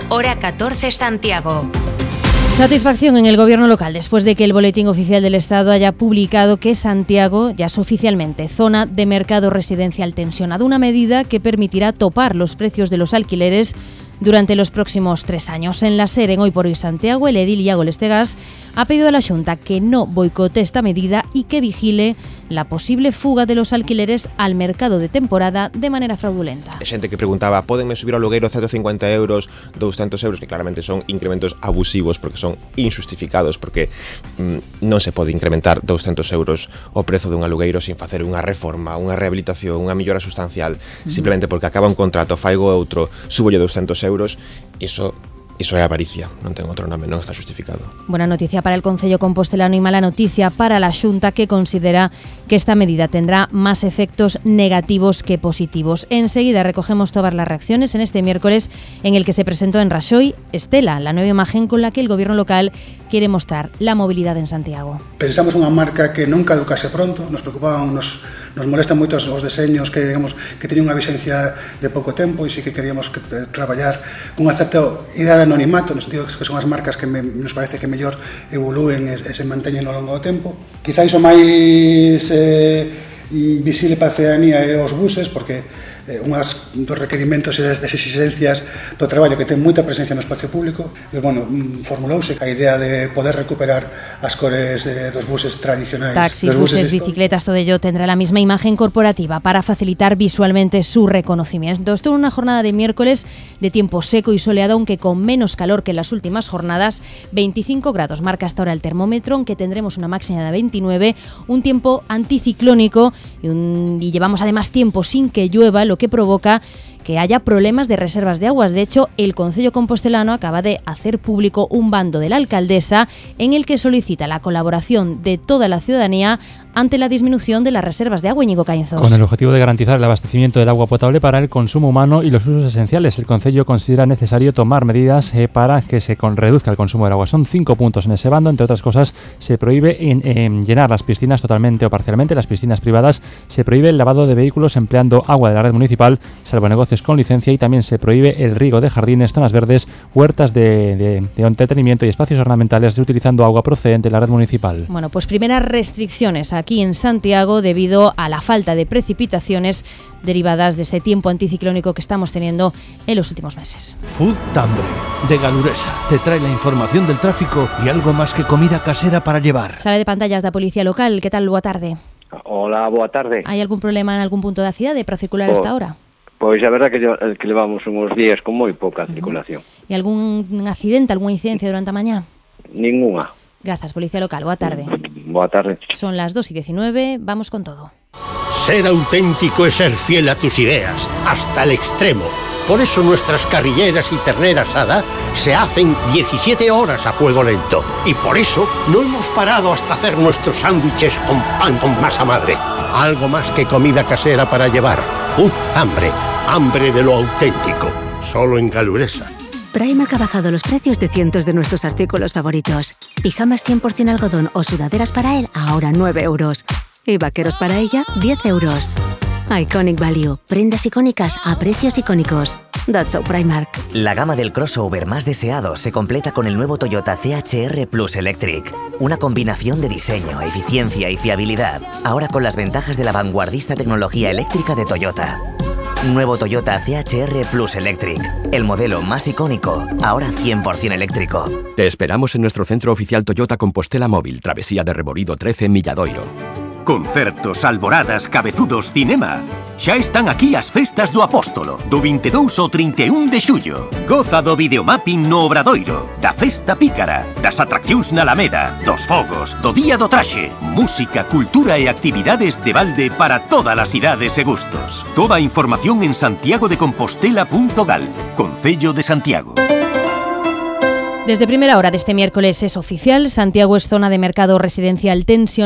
hora 14 Santiago. Satisfacción en el gobierno local después de que el Boletín Oficial del Estado haya publicado que Santiago ya es oficialmente zona de mercado residencial tensionado, una medida que permitirá topar los precios de los alquileres durante los próximos 3 años. En la SER, en Hoy por Hoy Santiago, el edil Iago Lestegas ha pedido a la Xunta que no boicote esta medida y que vigile la posible fuga de los alquileres al mercado de temporada de manera fraudulenta. Hay xente que preguntaba, pódenme subir ao alugueiro 150 euros, 200 euros, que claramente son incrementos abusivos porque son injustificados, porque non se pode incrementar 200 euros o prezo dun alugueiro sin facer unha reforma, unha rehabilitación, unha mellora sustancial, simplemente porque acaba un contrato, faigo outro, subolle 200 euros, Iso é avaricia, non ten outro nome, non está justificado. Buena noticia para el Concello compostelano y mala noticia para la Xunta, que considera que esta medida tendrá más efectos negativos que positivos. Enseguida recogemos todas las reacciones en este miércoles en el que se presentó en Raxoi Estela, la nueva imagen con la que el gobierno local quiere mostrar la movilidad en Santiago. Pensamos unha marca que non caducase pronto, nos preocupaban, nos molestan moito os deseños que, digamos, que teñen unha vigencia de pouco tempo, e sí que queríamos traballar con unha certa idea de anonimato, no sentido que son as marcas que nos parece que mellor evolúen e se manteñen ao longo do tempo. Quizáis o máis visible para a ciudadanía é os buses, porque unhas dos requerimentos e das exigencias do traballo que ten moita presencia no espacio público, formulouse a idea de poder recuperar as cores dos buses tradicionais. Taxis, buses, bicicletas, todo ello tendrá la misma imagen corporativa para facilitar visualmente su reconocimiento. Esto en una jornada de miércoles de tiempo seco y soleado, aunque con menos calor que en las últimas jornadas. 25 grados marca hasta ahora el termómetro, aunque tendremos una máxima de 29, un tiempo anticiclónico y llevamos además tiempo sin que llueva, lo que provoca que haya problemas de reservas de aguas. De hecho, el Concello compostelano acaba de hacer público un bando de la alcaldesa en el que solicita la colaboración de toda la ciudadanía ante la disminución de las reservas de agua. Íñigo Caínzos. Con el objetivo de garantizar el abastecimiento del agua potable para el consumo humano y los usos esenciales, el Concello considera necesario tomar medidas para que se reduzca el consumo del agua. Son 5 puntos en ese bando. Entre otras cosas, se prohíbe llenar las piscinas totalmente o parcialmente, las piscinas privadas. Se prohíbe el lavado de vehículos empleando agua de la red municipal, salvo negocios con licencia, y también se prohíbe el riego de jardines, zonas verdes, huertas de entretenimiento y espacios ornamentales utilizando agua procedente de la red municipal. Bueno, pues primeras restricciones aquí en Santiago debido a la falta de precipitaciones derivadas de ese tiempo anticiclónico que estamos teniendo en los últimos meses. Food Tambre, de Galuresa, te trae la información del tráfico y algo más que comida casera para llevar. Sala de pantallas da Policía Local, ¿qué tal? Boa tarde. Hola, boa tarde. ¿Hay algún problema en algún punto da cidade para circular hasta ahora? Pois a verdad que levamos uns días con moi pouca circulación. ¿Y algún accidente, alguna incidencia durante a mañá? Ninguna. Gracias, Policía Local. Boa tarde. Boa tarde. Son las 2:19, vamos con todo. Ser auténtico es ser fiel a tus ideas, hasta el extremo. Por eso nuestras carrilleras y ternera asada se hacen 17 horas a fuego lento. Y por eso no hemos parado hasta hacer nuestros sándwiches con pan con masa madre. Algo más que comida casera para llevar. Food Hambre, hambre de lo auténtico. Solo en Galuresa. Primark ha bajado los precios de cientos de nuestros artículos favoritos. Pijamas 100% algodón o sudaderas para él, ahora 9 euros. Y vaqueros para ella, 10 euros. Iconic Value. Prendas icónicas a precios icónicos. That's so Primark. La gama del crossover más deseado se completa con el nuevo Toyota CHR Plus Electric. Una combinación de diseño, eficiencia y fiabilidad. Ahora con las ventajas de la vanguardista tecnología eléctrica de Toyota. Nuevo Toyota CHR Plus Electric. El modelo más icónico, ahora 100% eléctrico. Te esperamos en nuestro centro oficial Toyota Compostela Móvil, Travesía de Reborido 13, Milladoiro. Concertos, alboradas, cabezudos, cinema. Xa están aquí as festas do Apóstolo, do 22 ao 31 de xullo. Goza do videomapping no Obradoiro, da festa pícara, das atraccións na Alameda, dos fogos, do Día do Traxe, música, cultura e actividades de balde para todas as idades e gustos. Toda a información en santiagodecompostela.gal, Concello de Santiago. Desde primera hora de este miércoles es oficial, Santiago es zona de mercado residencial tensionado.